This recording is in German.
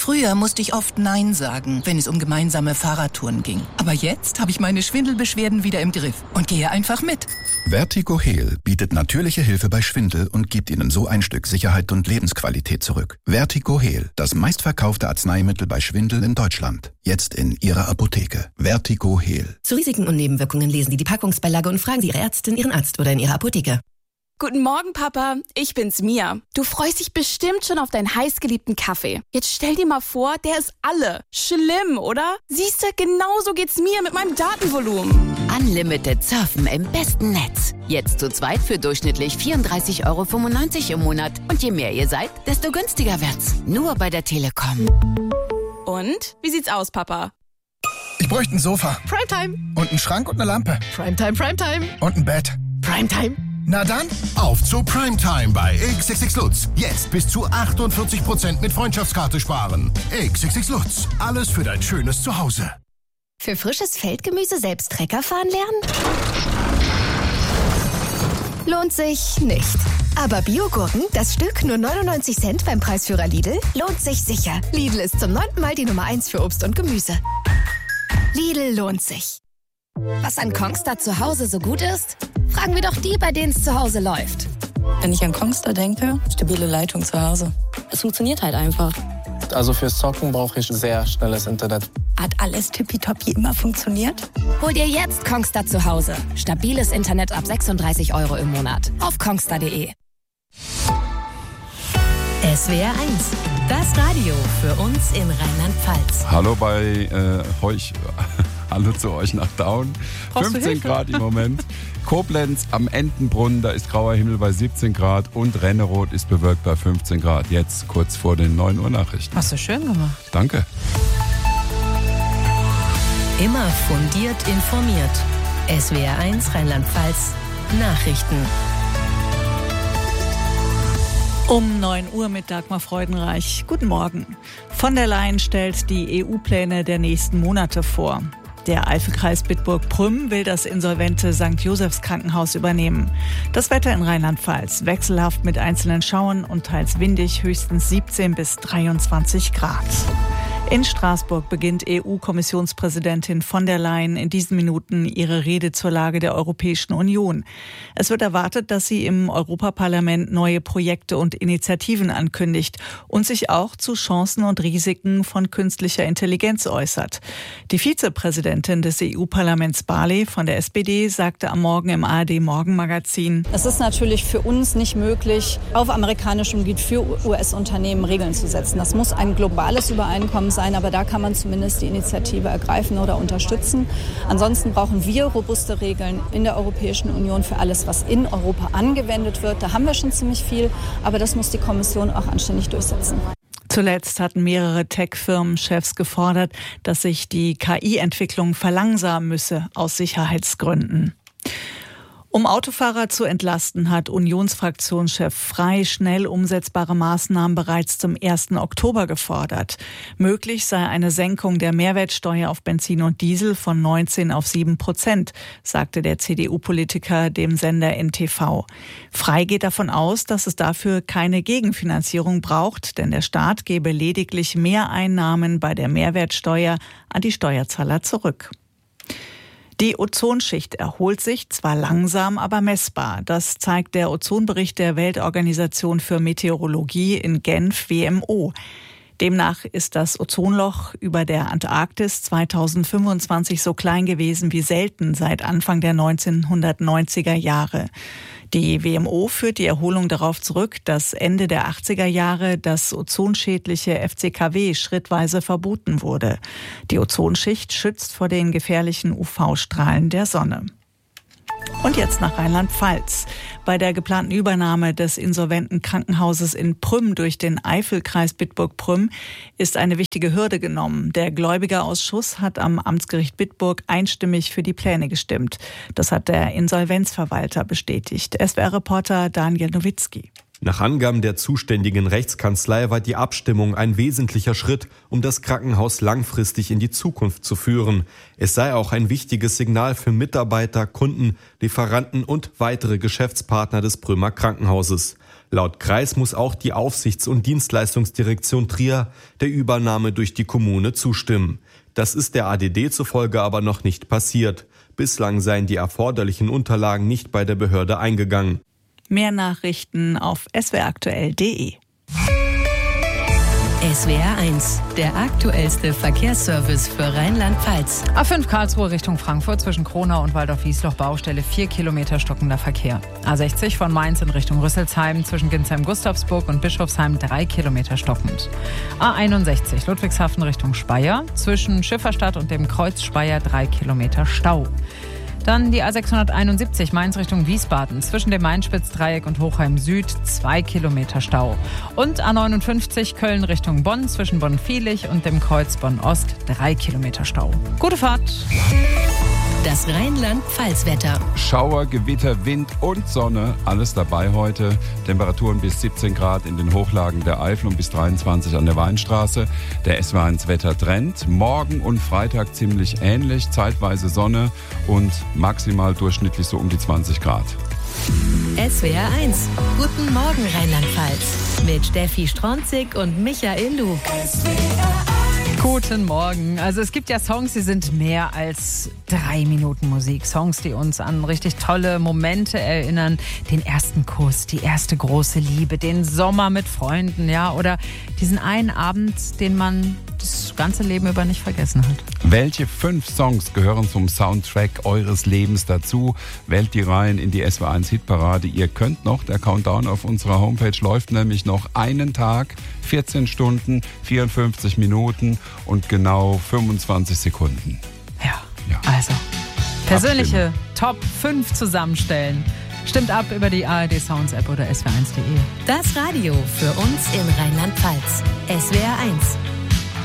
Früher musste ich oft Nein sagen, wenn es um gemeinsame Fahrradtouren ging. Aber jetzt habe ich meine Schwindelbeschwerden wieder im Griff und gehe einfach mit. Vertigo Heal bietet natürliche Hilfe bei Schwindel und gibt Ihnen so ein Stück Sicherheit und Lebensqualität zurück. Vertigo Heal, das meistverkaufte Arzneimittel bei Schwindel in Deutschland. Jetzt in Ihrer Apotheke. Vertigo Heal. Zu Risiken und Nebenwirkungen lesen Sie die Packungsbeilage und fragen Sie Ihre Ärztin, Ihren Arzt oder in Ihrer Apotheke. Guten Morgen, Papa. Ich bin's, Mia. Du freust dich bestimmt schon auf deinen heißgeliebten Kaffee. Jetzt stell dir mal vor, der ist alle. Schlimm, oder? Siehst du, genauso geht's mir mit meinem Datenvolumen. Unlimited Surfen im besten Netz. Jetzt zu zweit für durchschnittlich 34,95 € im Monat. Und je mehr ihr seid, desto günstiger wird's. Nur bei der Telekom. Und? Wie sieht's aus, Papa? Ich bräuchte ein Sofa. Primetime. Und einen Schrank und eine Lampe. Primetime, Primetime. Und ein Bett. Primetime. Na dann, auf zu Primetime bei XXX Lutz. Jetzt bis zu 48% mit Freundschaftskarte sparen. XXX Lutz. Alles für dein schönes Zuhause. Für frisches Feldgemüse selbst Trecker fahren lernen? Lohnt sich nicht. Aber Biogurken, das Stück nur 99 Cent beim Preisführer Lidl, lohnt sich sicher. Lidl ist zum 9. Mal die Nummer 1 für Obst und Gemüse. Lidl lohnt sich. Was an Kongstar zu Hause so gut ist? Fragen wir doch die, bei denen es zu Hause läuft. Wenn ich an Kongstar denke, stabile Leitung zu Hause. Es funktioniert halt einfach. Also fürs Zocken brauche ich sehr schnelles Internet. Hat alles tippitoppi immer funktioniert? Hol dir jetzt Kongstar zu Hause. Stabiles Internet ab 36 € im Monat. Auf kongstar.de. SWR 1, das Radio für uns in Rheinland-Pfalz. Hallo bei euch. Hallo zu euch nach Daun. 15 Grad im Moment. Koblenz am Entenbrunnen, da ist grauer Himmel bei 17 Grad und Renneroth ist bewölkt bei 15 Grad. Jetzt kurz vor den 9 Uhr Nachrichten. Hast du schön gemacht. Danke. Immer fundiert informiert. SWR 1 Rheinland-Pfalz Nachrichten. Um 9 Uhr mit Dagmar Freudenreich. Guten Morgen. Von der Leyen stellt die EU-Pläne der nächsten Monate vor. Der Eifelkreis Bitburg-Prüm will das insolvente St. Josephs Krankenhaus übernehmen. Das Wetter in Rheinland-Pfalz wechselhaft mit einzelnen Schauern und teils windig, höchstens 17 bis 23 Grad. In Straßburg beginnt EU-Kommissionspräsidentin von der Leyen in diesen Minuten ihre Rede zur Lage der Europäischen Union. Es wird erwartet, dass sie im Europaparlament neue Projekte und Initiativen ankündigt und sich auch zu Chancen und Risiken von künstlicher Intelligenz äußert. Die Vizepräsidentin des EU-Parlaments Barley von der SPD sagte am Morgen im ARD-Morgenmagazin: Es ist natürlich für uns nicht möglich, auf amerikanischem Gebiet für US-Unternehmen Regeln zu setzen. Das muss ein globales Übereinkommen sein, aber da kann man zumindest die Initiative ergreifen oder unterstützen. Ansonsten brauchen wir robuste Regeln in der Europäischen Union für alles, was in Europa angewendet wird. Da haben wir schon ziemlich viel, aber das muss die Kommission auch anständig durchsetzen. Zuletzt hatten mehrere Tech-Firmenchefs gefordert, dass sich die KI-Entwicklung verlangsamen müsse aus Sicherheitsgründen. Um Autofahrer zu entlasten, hat Unionsfraktionschef Frey schnell umsetzbare Maßnahmen bereits zum 1. Oktober gefordert. Möglich sei eine Senkung der Mehrwertsteuer auf Benzin und Diesel von 19 auf 7%, sagte der CDU-Politiker dem Sender NTV. Frey geht davon aus, dass es dafür keine Gegenfinanzierung braucht, denn der Staat gebe lediglich Mehreinnahmen bei der Mehrwertsteuer an die Steuerzahler zurück. Die Ozonschicht erholt sich, zwar langsam, aber messbar. Das zeigt der Ozonbericht der Weltorganisation für Meteorologie in Genf, WMO. Demnach ist das Ozonloch über der Antarktis 2025 so klein gewesen wie selten seit Anfang der 1990er Jahre. Die WMO führt die Erholung darauf zurück, dass Ende der 80er Jahre das ozonschädliche FCKW schrittweise verboten wurde. Die Ozonschicht schützt vor den gefährlichen UV-Strahlen der Sonne. Und jetzt nach Rheinland-Pfalz. Bei der geplanten Übernahme des insolventen Krankenhauses in Prüm durch den Eifelkreis Bitburg-Prüm ist eine wichtige Hürde genommen. Der Gläubigerausschuss hat am Amtsgericht Bitburg einstimmig für die Pläne gestimmt. Das hat der Insolvenzverwalter bestätigt. SWR-Reporter Daniel Nowitzki. Nach Angaben der zuständigen Rechtskanzlei war die Abstimmung ein wesentlicher Schritt, um das Krankenhaus langfristig in die Zukunft zu führen. Es sei auch ein wichtiges Signal für Mitarbeiter, Kunden, Lieferanten und weitere Geschäftspartner des Prümer Krankenhauses. Laut Kreis muss auch die Aufsichts- und Dienstleistungsdirektion Trier der Übernahme durch die Kommune zustimmen. Das ist der ADD zufolge aber noch nicht passiert. Bislang seien die erforderlichen Unterlagen nicht bei der Behörde eingegangen. Mehr Nachrichten auf swraktuell.de. SWR 1, der aktuellste Verkehrsservice für Rheinland-Pfalz. A5 Karlsruhe Richtung Frankfurt zwischen Kronau und Waldorf-Wiesloch Baustelle 4 Kilometer stockender Verkehr. A60 von Mainz in Richtung Rüsselsheim zwischen Ginsheim-Gustavsburg und Bischofsheim 3 Kilometer stockend. A61 Ludwigshafen Richtung Speyer zwischen Schifferstadt und dem Kreuz Speyer 3 Kilometer Stau. Dann die A671 Mainz Richtung Wiesbaden zwischen dem Mainspitz-Dreieck und Hochheim Süd 2 Kilometer Stau. Und A59 Köln Richtung Bonn zwischen Bonn-Viehlich und dem Kreuz Bonn-Ost 3 Kilometer Stau. Gute Fahrt! Das Rheinland-Pfalz-Wetter. Schauer, Gewitter, Wind und Sonne, alles dabei heute. Temperaturen bis 17 Grad in den Hochlagen der Eifel und bis 23 an der Weinstraße. Der SWR 1 Wettertrend. Morgen und Freitag ziemlich ähnlich, zeitweise Sonne und maximal durchschnittlich so um die 20 Grad. SWR 1. Guten Morgen Rheinland-Pfalz. Mit Steffi Stronzig und Michael Lug. Guten Morgen. Also es gibt ja Songs, die sind mehr als 3 Minuten Musik. Songs, die uns an richtig tolle Momente erinnern. Den ersten Kuss, die erste große Liebe, den Sommer mit Freunden, ja, oder diesen einen Abend, den man das ganze Leben über nicht vergessen hat. Welche 5 Songs gehören zum Soundtrack eures Lebens dazu? Wählt die rein in die SWR 1 Hitparade. Ihr könnt noch, der Countdown auf unserer Homepage läuft nämlich noch einen Tag, 14 Stunden, 54 Minuten und genau 25 Sekunden. Ja. Also persönliche Top 5 zusammenstellen. Stimmt ab über die ARD Sounds App oder swr1.de. Das Radio für uns in Rheinland-Pfalz. SWR 1.